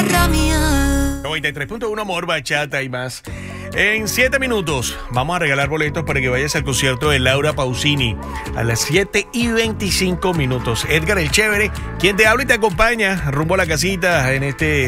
rabia. 93.1 Amor, Bachata y más. En 7 minutos vamos a regalar boletos para que vayas al concierto de Laura Pausini a las 7:25 minutos. Edgar el Chévere, quien te habla y te acompaña rumbo a la casita en este